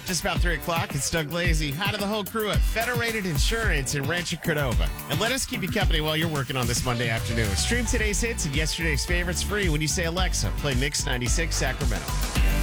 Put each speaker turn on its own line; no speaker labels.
Just about 3 o'clock, it's Doug Lazy. Hi to the whole crew at Federated Insurance in Rancho Cordova. And let us keep you company while you're working on this Monday afternoon. Stream today's hits and yesterday's favorites free when you say, Alexa, play Mix 96 Sacramento.